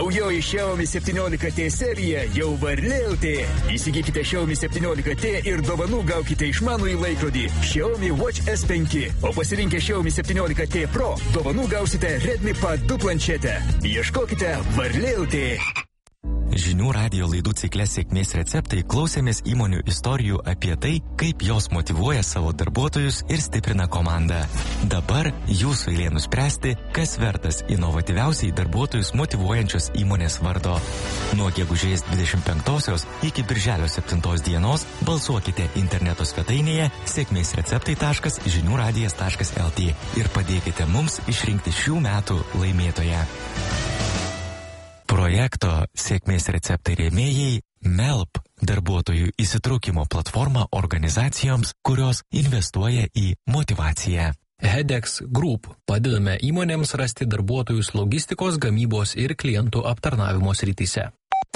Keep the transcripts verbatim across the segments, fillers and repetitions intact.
Naujoji Xiaomi septyniolika T serija jau varlė L T. Įsigykite Xiaomi septyniolika T ir dovanų gaukite išmanųjį laikrodį Xiaomi Watch S penki. O pasirinkę Xiaomi septyniolika T Pro, dovanų gausite Redmi Pad du planšetę. Ieškokite varlė L T. Žinių radijo laidų cikle Sėkmės receptai klausėmės įmonių istorijų apie tai, kaip jos motyvuoja savo darbuotojus ir stiprina komandą. Dabar jūsų eilė nuspręsti, kas vertas inovatyviausiai darbuotojus motyvuojančios įmonės vardo. Nuo gegužės dvidešimt penktosios iki birželio septintos dienos balsuokite interneto svetainėje sėkmės receptai taškas žinių radijas taškas L T ir padėkite mums išrinkti šių metų laimėtoją. Projekto Sėkmės receptai rėmėjai Melp, darbuotojų įsitraukimo platforma organizacijoms, kurios investuoja į motyvaciją. Hedex Group. Padedame įmonėms rasti darbuotojus logistikos, gamybos ir klientų aptarnavimo srityse.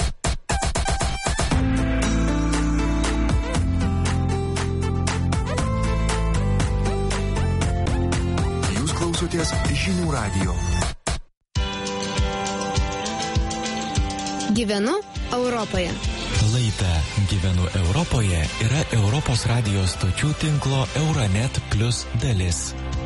Jūs klausotės Žinių radijo. Gyvenu Europoje. Laida Gyvenu Europoje yra Europos radijos stočių tinklo Euronet Plus dalis.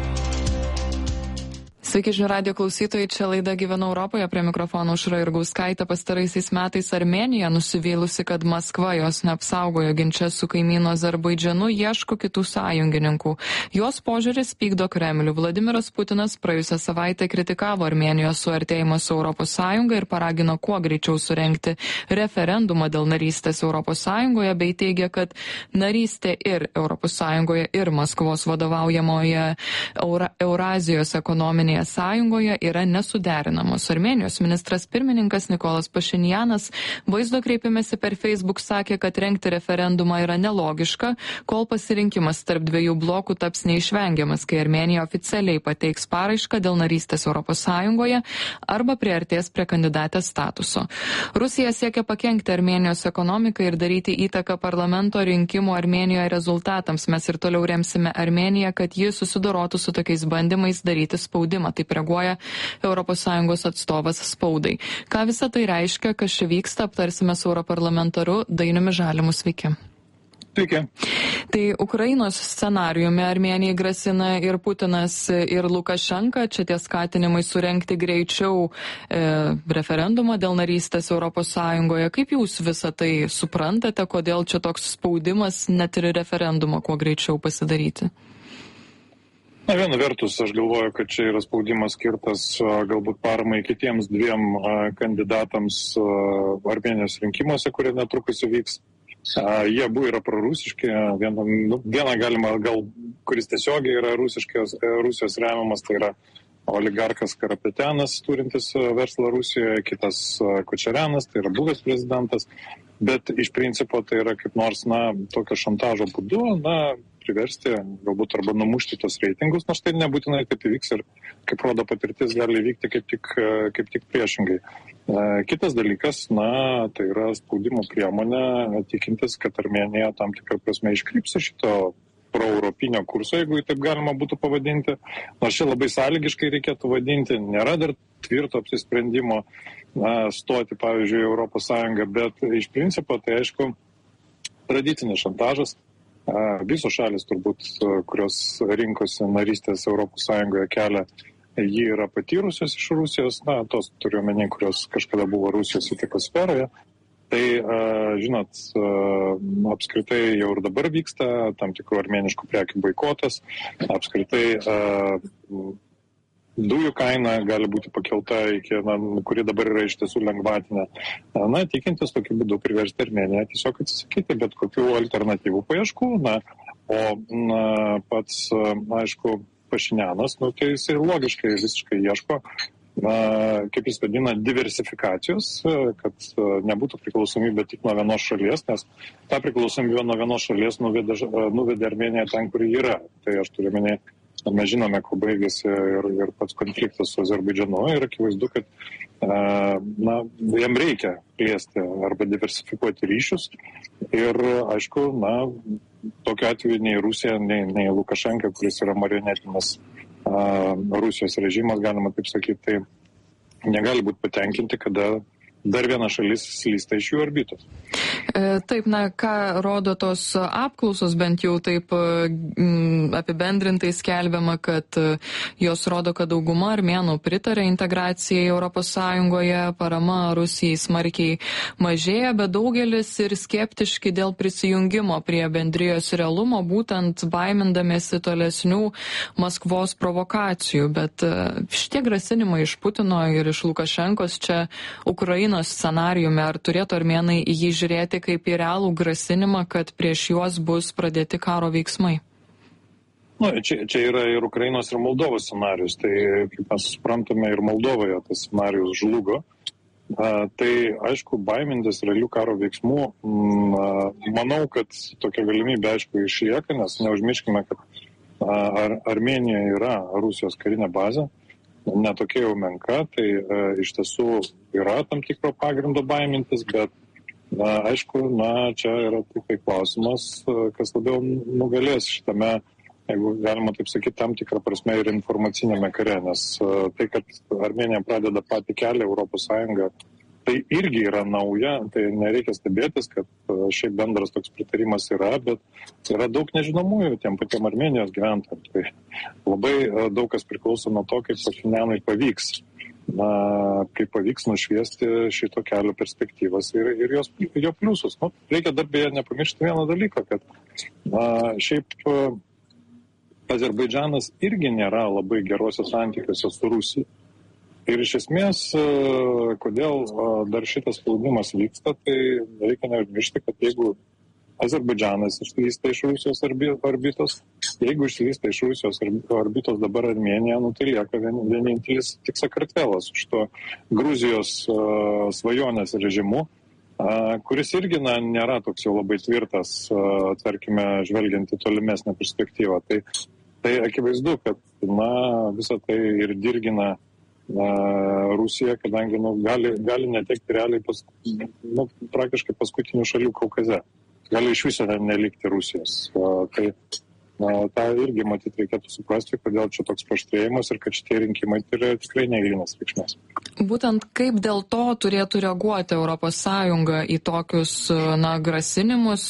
Sveiki, žinių radijo klausytojai, čia laida Gyvenu Europoje, prie mikrofono Aušra Jurgauskaitė. Pastaraisiais metais Armėnija, nusivylusi, kad Maskva jos neapsaugojo ginče su kaimynu Azerbaidžanu, ieško kitų sąjungininkų. Jos požiūris pykdo Kremlių. Vladimiras Putinas praėjusią savaitę kritikavo Armėnijos suartėjimą su Europos Sąjunga ir paragino kuo greičiau surengti referendumą dėl narystės Europos Sąjungoje, bei teigia, kad narystė ir Europos Sąjungoje ir Maskvos vadovaujamoje Eura, Eurazijos ekonominėje sąjungoje yra nesuderinamos. Armėnijos ministras pirmininkas Nikolas Pašinjanas vaizdo kreipimėsi per Facebook sakė, kad rengti referendumą yra nelogiška, kol pasirinkimas tarp dviejų blokų taps neišvengiamas, kai Armėnija oficialiai pateiks paraišką dėl narystės Europos Sąjungoje arba priartės prie kandidatės statuso. Rusija siekia pakenkti Armėnijos ekonomikai ir daryti įtaką parlamento rinkimų Armėnijoje rezultatams. Mes ir toliau remsime Armėniją, kad ji susidorotų su tokiais bandymais daryti spaudimą. Taip reaguoja Europos Sąjungos atstovas spaudai. Ką visą tai reiškia, kas čia vyksta, aptarsime su europarlamentaru Dainiumi Žalimu. Sveiki. Sveiki. Tai Ukrainos scenarijumi Armėnijai grasina ir Putinas, ir Lukašenka. Čia tie skatinimai surengti greičiau e, referendumą dėl narystės Europos Sąjungoje. Kaip jūs visą tai suprantate, kodėl čia toks spaudimas net ir referendumą kuo greičiau pasidaryti? Na, viena vertus, aš galvoju, kad čia yra spaudimas skirtas galbūt paramai kitiems dviem kandidatams Armėnijos rinkimuose, kurie netrukus įvyks. Jie abu yra prorusiški. Vieną, nu, vieną galima, gal, kuris tiesiogiai yra rusiškės, Rusijos remiamas, tai yra oligarkas Karapetyanas, turintis verslą Rusijoje, kitas Kočerianas, tai yra buvęs prezidentas. Bet iš principo tai yra kaip nors, na, tokio šantažo būdu, na, priversti, galbūt arba numušti tos reitingus, nors tai nebūtinai taip įvyks ir, kaip rodo patirtis, gali įvykti kaip tik, kaip tik priešingai. Kitas dalykas, na, tai yra spaudimo priemonė, tikintis, kad Armėnija tam tikrą prasme iškryps iš šito proeuropinio kurso, jeigu taip galima būtų pavadinti. Nors čia labai sąlygiškai reikėtų vadinti, nėra dar tvirto apsisprendimo na, stoti, pavyzdžiui, Europos Sąjungą, bet iš principo tai aišku tradicinis šantažas. Visos šalis turbūt, kurios rinkosi narystės Europos Sąjungoje kelią, jį yra patyrusios iš Rusijos, na, tos turiuomenį, kurios kažkada buvo Rusijos įtakos sferoje. Tai, žinot, apskritai jau ir dabar vyksta tam tikrų armėniškų prekių boikotas, apskritai dujų kaina gali būti pakelta, iki, na, kuri dabar yra iš tiesų lengvatinė. Na, tikintis tokiu būdu priversti Armėniją tiesiog atsisakyti bet kokių alternatyvų paieškų. Na, o na, pats, aišku, Pašinjanas, nu, tai jisai logiškai visiškai ieško, na, kaip jis vadina, diversifikacijos, kad nebūtų priklausomybė tik nuo vienos šalies, nes ta priklausomybė nuo vienos šalies nuvedė, nuvedė Armėniją ten, kur ji yra. Tai aš turiu minėti, mes žinome, kuo baigėsi ir, ir pats konfliktas su Azerbaidžanu ir akivaizdu, kad na, jam reikia plėsti arba diversifikuoti ryšius ir, aišku, na, tokiu atveju nei Rusija, nei, nei Lukašenka, kuris yra marionetinis Rusijos režimas, galima taip sakyti, tai negali būti patenkinti, kada dar viena šalis slysta iš jų orbitos. Taip, na, ką rodo tos apklausos, bent jau taip m, apibendrintai skelbiama, kad jos rodo, kad dauguma armėnų pritarė integracijai Europos Sąjungoje, parama Rusijai smarkiai mažėja, bet daugelis ir skeptiški dėl prisijungimo prie bendrijos realumo, būtent baimindamėsi tolesnių Maskvos provokacijų. Bet šitie grasinimai iš Putino ir iš Lukašenkos čia Ukrainos scenarijumi, ar turėtų armėnai į jį žiūrėti kaip į realų grasinimą, kad prieš juos bus pradėti karo veiksmai? Nu, čia, čia yra ir Ukrainos ir Moldovos scenarijus. Tai, kaip mes suprantame, ir Moldovoje tas scenarijus žlugo. A, tai, aišku, baimintis realių karo veiksmų, m, a, manau, kad tokia galimybė, aišku, išlieka, nes neužmirškime, kad a, ar, Armėnija yra Rusijos karinė bazė. Netokia jau menka, tai e, iš tiesų yra tam tikro pagrindo baimintis, bet na, aišku, na, čia yra tik tai klausimas, kas labiau nugalės šitame, jeigu galima taip sakyti, tam tikrą prasme ir informacinėme kare, nes e, tai, kad Armėnija pradeda patį kelią Europos Sąjungą, tai irgi yra nauja, tai nereikia stebėtis, kad šiaip bendras toks pritarimas yra, bet yra daug nežinomųjų tiem patiem Armėnijos gyventojams. Tai labai daug kas priklauso nuo to, kaip Pašinjanui pavyks, na, kaip pavyks nušviesti šito kelio perspektyvas ir, ir jos, jo pliusus. Nu, reikia dar beje nepamiršti vieną dalyką, kad na, šiaip Azerbaidžanas irgi nėra labai gerosios santykiuose su Rusija. Ir iš esmės, kodėl dar šitas spaudimas vyksta, tai reikia neužmiršti, kad jeigu Azerbaidžanas išslysta iš Rusijos orbitos, jeigu išslysta iš Rusijos orbitos dabar Armėnija, nu tai lieka vienintelis tik Sakartvelas už to Gruzijos uh, svajonės režimu, uh, kuris irgi na, nėra toks jau labai tvirtas, uh, tarkime, žvelgiant į tolimesnę perspektyvą. Tai, tai akivaizdu, kad na, visą tai ir dirgina Rusija, kadangi nu, gali, gali netekti realiai pas, nu, praktiškai paskutinių šalių Kaukaze. Gali iš viso nelikti Rusijos. Tai na, tą irgi matyti reikėtų suprasti, kodėl čia toks paaštrėjimas ir kad šitie rinkimai turi tikrai neeilinės reikšmės. Būtent kaip dėl to turėtų reaguoti Europos Sąjunga į tokius na, grasinimus.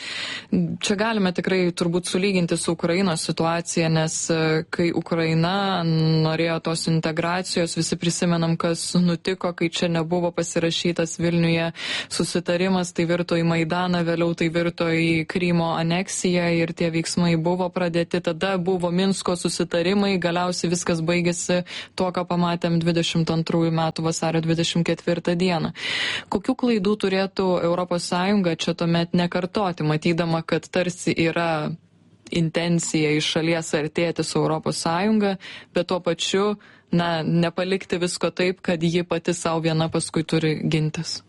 Čia galime tikrai turbūt sulyginti su Ukrainos situacija, nes kai Ukraina norėjo tos integracijos, visi prisimenam, kas nutiko, kai čia nebuvo pasirašytas Vilniuje susitarimas, tai virto į Maidaną, vėliau tai virto į Krymo aneksiją ir tie veiksmai buvo pradėti, tada buvo Minsko susitarimai, galiausiai viskas baigėsi tuo, ką pamatėm dvidešimt antrųjų metų vasario dvidešimt ketvirtą dieną. Kokių klaidų turėtų Europos Sąjunga čia tuomet nekartoti, matydama, kad tarsi yra intencija iš šalies artėti su Europos Sąjunga, bet tuo pačiu na, nepalikti visko taip, kad ji pati savo viena paskui turi gintis?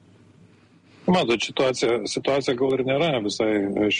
Matot, situacija, situacija gal ir nėra visai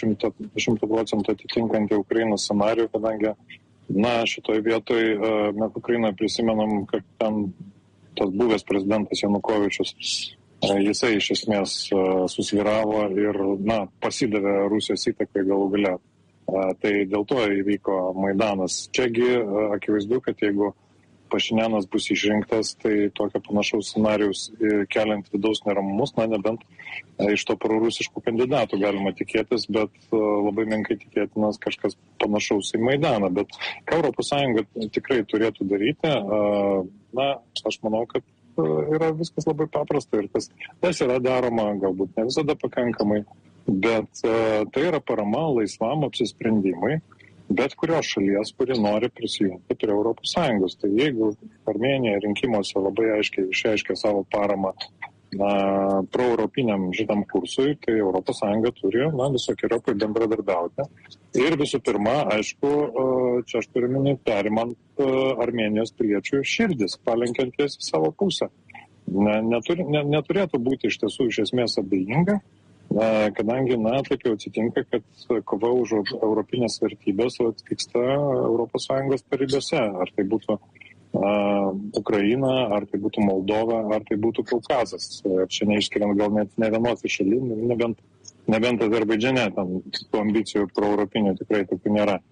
šimtų procentų atitinkanti Ukrainos scenarijų, kadangi na, šitoj vietoj mes Ukrainoje prisimenam, kad ten tas buvęs prezidentas Janukovičius, jisai iš esmės susvyravo ir na, pasidavė Rusijos įtakai galų gale. Tai dėl to įvyko Maidanas. Čiagi akivaizdu, kad jeigu Pašinjanas bus išrinktas, tai tokio panašaus scenarijaus keliant vidaus neramumus, na nebent iš to prorusiškų kandidatų galima tikėtis, bet labai menkai tikėtinas kažkas panašaus į Maidaną. Bet ką Europos Sąjunga tikrai turėtų daryti, na, aš manau, kad yra viskas labai paprasta ir tas, tas yra daroma galbūt ne visada pakankamai, bet tai yra parama laisvam apsisprendimui bet kurios šalies, kuri nori prisijungti prie Europos Sąjungos. Tai jeigu Armėnija rinkimuose labai aiškiai išreiškia savo paramą na, proeuropiniam šitam kursui, tai Europos Sąjunga turi na, visokiojopai bendradarbiauti. Ir visų pirma, aišku, čia aš turiu minėti, perimant Armėnijos piliečių širdis, palenkiant jas į savo pusę. Ne, neturi, ne, neturėtų būti iš tiesų iš esmės abejinga, Na, kadangi, na, taip jau atsitinka, kad kova už europinės vertybės vyksta Europos Sąjungos paribėse. Ar tai būtų a, Ukraina, ar tai būtų Moldova, ar tai būtų Kaukazas. Čia neišskiriant gal net ne vienos iš šalių, nebent, nebent Azerbaidžane, tam tų ambicijų proeuropinių tikrai tokių nėra.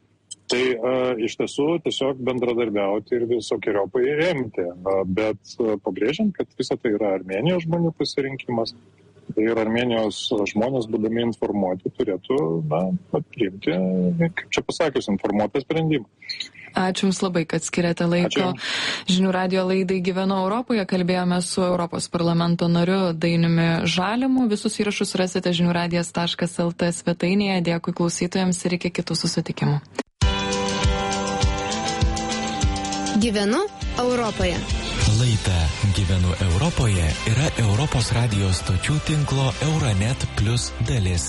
Tai uh, iš tiesų tiesiog bendradarbiauti ir visokiojopai remti, uh, bet uh, pabrėžiant, kad visa tai yra Armėnijos žmonių pasirinkimas. Ir Armėnijos žmonės, būdami informuoti, turėtų, na, priimti, kaip čia pasakius, informuotą sprendimą. Ačiū Jums labai, kad skiriate laiko. Ačiū. Žinių radijo laidai Gyvenu Europoje kalbėjome su Europos parlamento nariu Dainiumi Žalimu. Visus įrašus rasite žinių radijas taškas el tė svetainėje. Dėkui klausytojams ir iki kitų susitikimų. Gyvenu Europoje. Laida Gyvenu Europoje yra Europos radijos stočių tinklo Euronet Plus dalis.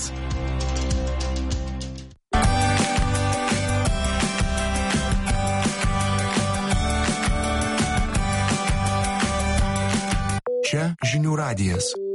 Čia Žinių radijas.